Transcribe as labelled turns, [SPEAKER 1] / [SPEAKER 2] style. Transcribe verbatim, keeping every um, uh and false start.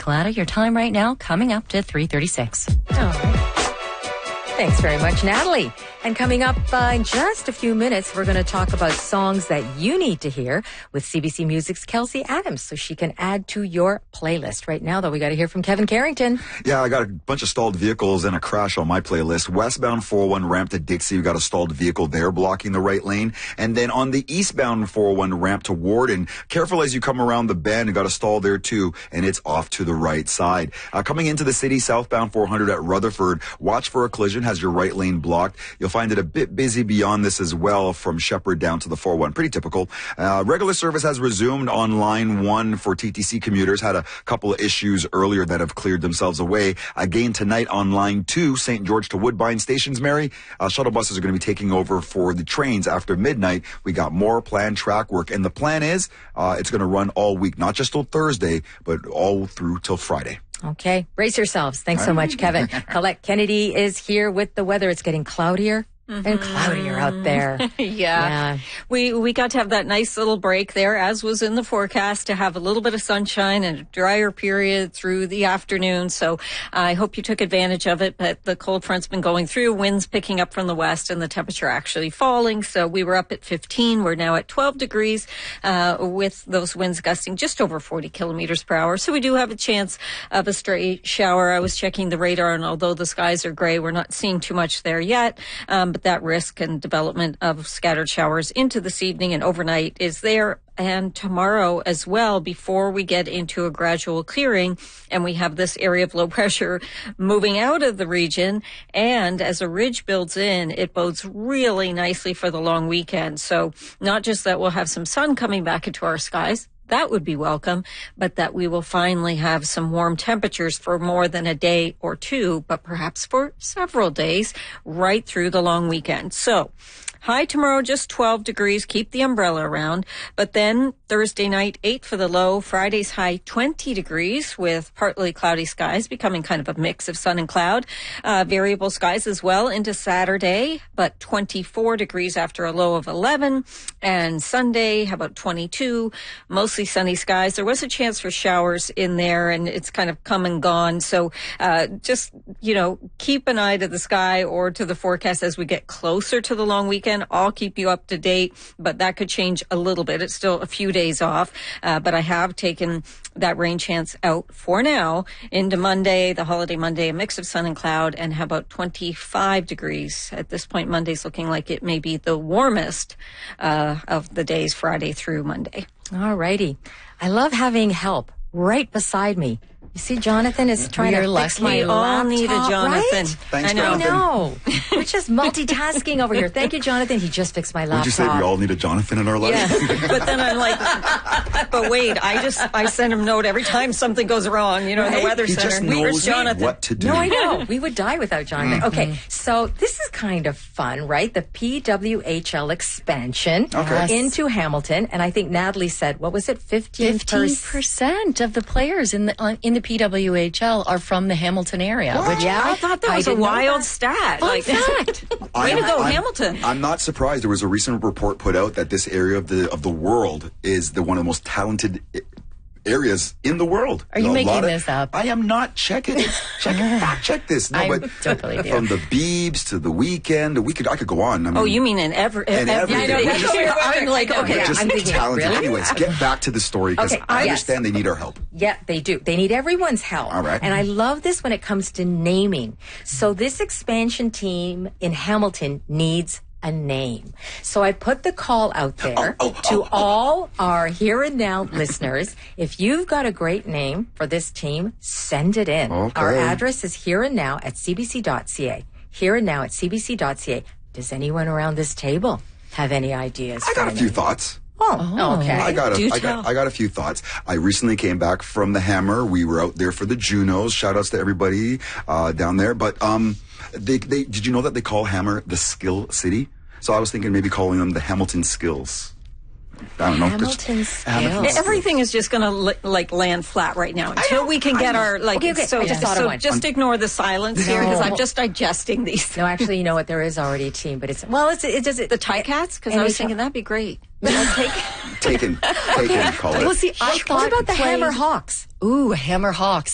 [SPEAKER 1] Collada. Your time right now coming up to three thirty-six.
[SPEAKER 2] Oh. Thanks very much, Natalie. And coming up uh, in just a few minutes, we're going to talk about songs that you need to hear with C B C Music's Kelsey Adams so she can add to your playlist. Right now, though, we got to hear from Kevin Carrington.
[SPEAKER 3] Yeah, I got a bunch of stalled vehicles and a crash on my playlist. Westbound four oh one ramp to Dixie, we got a stalled vehicle there blocking the right lane. And then on the eastbound four oh one ramp to Warden, careful as you come around the bend, you got a stall there too, and it's off to the right side. Uh, coming into the city, southbound four hundred at Rutherford, watch for a collision, has your right lane blocked. You'll find it a bit busy beyond this as well from Shepherd down to the four oh one. Pretty typical. Uh, regular service has resumed on line one for T T C commuters. Had a couple of issues earlier that have cleared themselves away. Again tonight on line two, Saint George to Woodbine stations, Mary. Uh, shuttle buses are going to be taking over for the trains after midnight. We got more planned track work. And the plan is uh, it's going to run all week, not just till Thursday, but all through till Friday.
[SPEAKER 2] Okay. Brace yourselves. Thanks so much, Kevin. Colette Kennedy is here with the weather. It's getting cloudier. Mm-hmm. And cloudier out there.
[SPEAKER 4] yeah. yeah. We we got to have that nice little break there, as was in the forecast, to have a little bit of sunshine and a drier period through the afternoon. So I hope you took advantage of it. But the cold front's been going through, winds picking up from the west, and the temperature actually falling. So we were up at fifteen. We're now at twelve degrees uh, with those winds gusting just over forty kilometers per hour. So we do have a chance of a stray shower. I was checking the radar, and although the skies are gray, we're not seeing too much there yet. Um, but that risk and development of scattered showers into this evening and overnight is there. And tomorrow as well, before we get into a gradual clearing and we have this area of low pressure moving out of the region. And as a ridge builds in, it bodes really nicely for the long weekend. So not just that we'll have some sun coming back into our skies, that would be welcome, but that we will finally have some warm temperatures for more than a day or two, but perhaps for several days right through the long weekend. So high tomorrow, just twelve degrees. Keep the umbrella around. But then Thursday night, eight for the low. Friday's high, twenty degrees with partly cloudy skies, becoming kind of a mix of sun and cloud. Uh, variable skies as well into Saturday, but twenty-four degrees after a low of eleven. And Sunday, how about twenty-two? Mostly sunny skies. There was a chance for showers in there, and it's kind of come and gone. So uh, just, you know, keep an eye to the sky or to the forecast as we get closer to the long weekend. I'll keep you up to date, but that could change a little bit. It's still a few days off, uh, but I have taken that rain chance out for now into Monday, the holiday Monday, a mix of sun and cloud, and how about twenty-five degrees. At this point, Monday's looking like it may be the warmest uh, of the days, Friday through Monday.
[SPEAKER 2] All righty. I love having help right beside me. You see, Jonathan is trying
[SPEAKER 1] We're
[SPEAKER 2] to fix my
[SPEAKER 4] We
[SPEAKER 2] laptop,
[SPEAKER 4] all need a Jonathan.
[SPEAKER 2] Right?
[SPEAKER 3] Thanks,
[SPEAKER 4] I know.
[SPEAKER 3] Jonathan.
[SPEAKER 2] I know. We're just multitasking over here. Thank you, Jonathan. He just fixed my laptop.
[SPEAKER 3] Would you say we all need a Jonathan in our life?
[SPEAKER 4] Yeah, but then I'm like, but wait, I just, I send him a note every time something goes wrong, you know, in the
[SPEAKER 2] Right?
[SPEAKER 4] Weather
[SPEAKER 3] He
[SPEAKER 4] Center.
[SPEAKER 3] just
[SPEAKER 4] Where's
[SPEAKER 3] knows
[SPEAKER 4] Jonathan?
[SPEAKER 3] what to do.
[SPEAKER 2] No, I know. We would die without Jonathan.
[SPEAKER 3] Mm-hmm.
[SPEAKER 2] Okay, so this is kind of fun, right? The P W H L expansion
[SPEAKER 3] Okay.
[SPEAKER 2] into Hamilton. And I think Natalie said, what was it, fifteen percent?
[SPEAKER 1] fifteen percent of the players in the uh, in the P W H L are from the Hamilton area.
[SPEAKER 2] What?
[SPEAKER 1] Which
[SPEAKER 2] Yeah,
[SPEAKER 4] I thought that
[SPEAKER 2] I
[SPEAKER 4] was a
[SPEAKER 2] didn't know
[SPEAKER 4] wild
[SPEAKER 2] that.
[SPEAKER 4] stat.
[SPEAKER 1] Fun
[SPEAKER 4] Like,
[SPEAKER 1] fact.
[SPEAKER 4] way to go,
[SPEAKER 3] I'm,
[SPEAKER 4] Hamilton.
[SPEAKER 3] I'm not surprised. There was a recent report put out that this area of the of the world is the one of the most talented i- areas in the world.
[SPEAKER 1] Are you
[SPEAKER 3] A
[SPEAKER 1] making
[SPEAKER 3] lot of-
[SPEAKER 1] this up?
[SPEAKER 3] I am not. Check it. Check it. Fact check this. No,
[SPEAKER 1] I
[SPEAKER 3] but
[SPEAKER 1] don't believe you.
[SPEAKER 3] from the Beebs to the Weekend, we could I could go on. I mean,
[SPEAKER 4] Oh, you mean in every,
[SPEAKER 3] And
[SPEAKER 4] every
[SPEAKER 3] everything.
[SPEAKER 4] day?
[SPEAKER 3] Yeah, I know,
[SPEAKER 2] yeah,
[SPEAKER 4] I'm like,
[SPEAKER 2] I know.
[SPEAKER 4] okay,
[SPEAKER 2] Yeah,
[SPEAKER 3] just
[SPEAKER 2] I'm thinking,
[SPEAKER 3] talented.
[SPEAKER 2] really?
[SPEAKER 3] Anyways, get back to the story because
[SPEAKER 2] Okay,
[SPEAKER 3] I
[SPEAKER 2] yes.
[SPEAKER 3] understand they need our help.
[SPEAKER 2] Yeah, they do. They need everyone's help.
[SPEAKER 3] All right.
[SPEAKER 2] And I love this when it comes to naming. So this expansion team in Hamilton needs a name. So I put the call out there
[SPEAKER 3] Oh, oh,
[SPEAKER 2] to
[SPEAKER 3] oh, oh.
[SPEAKER 2] all our Here and Now listeners. If you've got a great name for this team, send it in.
[SPEAKER 3] Okay.
[SPEAKER 2] Our address is here and now at c b c dot c a. Here and now at c b c dot c a. Does anyone around this table have any ideas?
[SPEAKER 3] I got
[SPEAKER 2] for
[SPEAKER 3] a few
[SPEAKER 2] name?
[SPEAKER 3] thoughts.
[SPEAKER 2] Oh, okay.
[SPEAKER 3] I got, a,
[SPEAKER 4] Do
[SPEAKER 3] I got
[SPEAKER 4] tell.
[SPEAKER 3] I got a few thoughts. I recently came back from the Hammer. We were out there for the Junos. Shout outs to everybody uh, down there. But um, they, they did you know that they call Hammer the Skill City? So I was thinking maybe calling them the Hamilton Skills. I don't know. 'cause-
[SPEAKER 2] Hamilton
[SPEAKER 3] Hamilton
[SPEAKER 2] Skills.
[SPEAKER 4] Everything is just going to li- like land flat right now until we can get our like.
[SPEAKER 2] Okay, okay.
[SPEAKER 4] So,
[SPEAKER 2] I just thought of
[SPEAKER 4] so
[SPEAKER 2] one.
[SPEAKER 4] just ignore the silence here because I'm just digesting these.
[SPEAKER 2] No, actually, you know what? There is already a team, but it's well, it's it does it
[SPEAKER 4] The Tie Cats, because I
[SPEAKER 2] Any
[SPEAKER 4] was
[SPEAKER 2] ti-
[SPEAKER 4] thinking that'd be great. Take,
[SPEAKER 3] Taken, taken, call it.
[SPEAKER 1] Well, see, I
[SPEAKER 2] What
[SPEAKER 1] thought
[SPEAKER 2] about the
[SPEAKER 1] playing-
[SPEAKER 2] Hammer Hawks?
[SPEAKER 1] Ooh, Hammer Hawks.